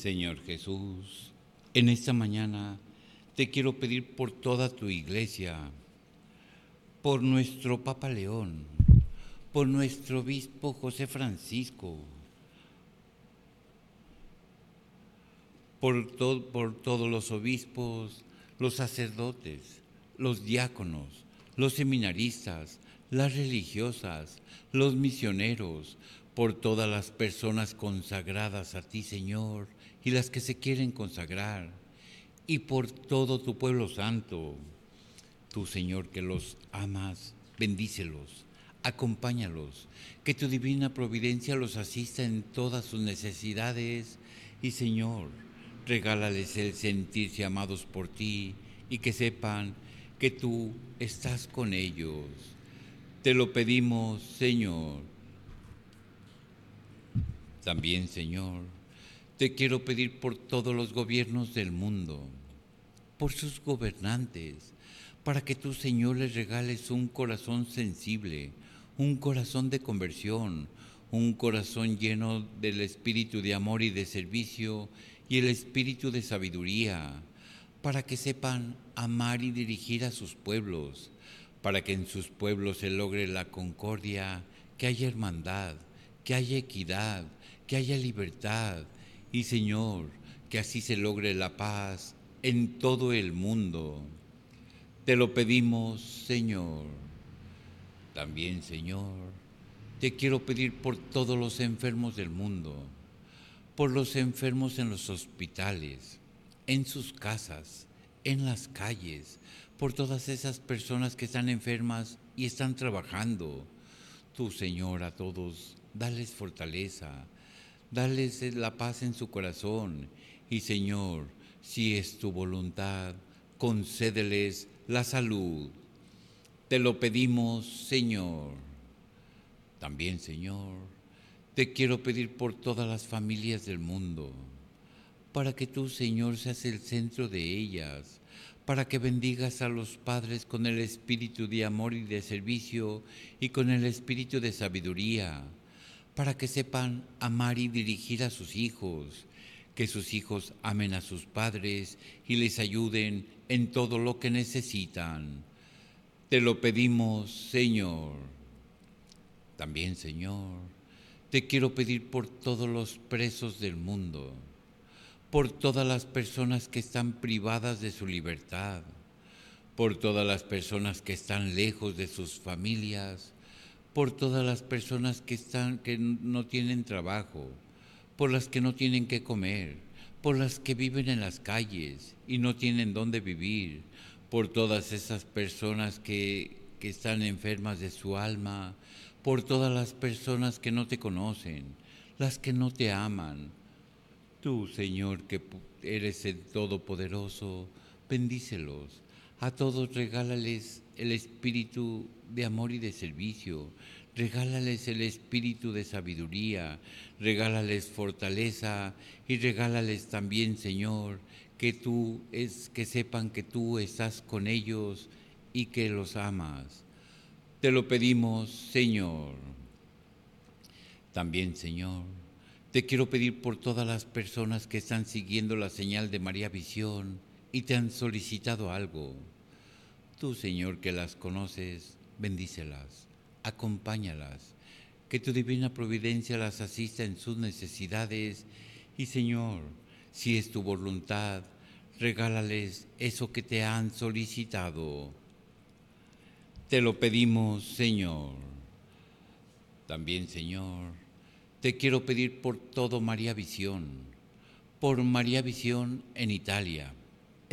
Señor Jesús, en esta mañana te quiero pedir por toda tu iglesia, por nuestro Papa León, por nuestro obispo José Francisco, por todos los obispos, los sacerdotes, los diáconos, los seminaristas, las religiosas, los misioneros, por todas las personas consagradas a ti, Señor, y las que se quieren consagrar, y por todo tu pueblo santo. Tú, Señor, que los amas, bendícelos, acompáñalos, que tu divina providencia los asista en todas sus necesidades y, Señor, regálales el sentirse amados por ti y que sepan que tú estás con ellos. Te lo pedimos, Señor. También, Señor, te quiero pedir por todos los gobiernos del mundo, por sus gobernantes, para que tú, Señor, les regales un corazón sensible, un corazón de conversión, un corazón lleno del espíritu de amor y de servicio y el espíritu de sabiduría, para que sepan amar y dirigir a sus pueblos, para que en sus pueblos se logre la concordia, que haya hermandad, que haya equidad, que haya libertad y, Señor, que así se logre la paz en todo el mundo. Te lo pedimos, Señor. También, Señor, te quiero pedir por todos los enfermos del mundo, por los enfermos en los hospitales, en sus casas, en las calles, por todas esas personas que están enfermas y están trabajando. Tú, Señor, a todos, dales fortaleza, dales la paz en su corazón y, Señor, si es tu voluntad, concédeles la salud. Te lo pedimos, Señor. También, Señor, te quiero pedir por todas las familias del mundo, para que tú, Señor, seas el centro de ellas, para que bendigas a los padres con el espíritu de amor y de servicio y con el espíritu de sabiduría, para que sepan amar y dirigir a sus hijos, que sus hijos amen a sus padres y les ayuden en todo lo que necesitan. Te lo pedimos, Señor. También, Señor, te quiero pedir por todos los presos del mundo, por todas las personas que están privadas de su libertad, por todas las personas que están lejos de sus familias, por todas las personas que no tienen trabajo, por las que no tienen qué comer, por las que viven en las calles y no tienen dónde vivir, por todas esas personas que están enfermas de su alma, por todas las personas que no te conocen, las que no te aman. Tú, Señor, que eres el Todopoderoso, bendícelos. A todos regálales el espíritu de amor y de servicio. Regálales el espíritu de sabiduría. Regálales fortaleza y regálales también, Señor, que sepan que tú estás con ellos y que los amas. Te lo pedimos, Señor. También, Señor, te quiero pedir por todas las personas que están siguiendo la señal de María Visión y te han solicitado algo. Tú, Señor, que las conoces, bendícelas, acompáñalas, que tu divina providencia las asista en sus necesidades y, Señor, si es tu voluntad, regálales eso que te han solicitado. Te lo pedimos, Señor. También, Señor, te quiero pedir por todo María Visión, por María Visión en Italia,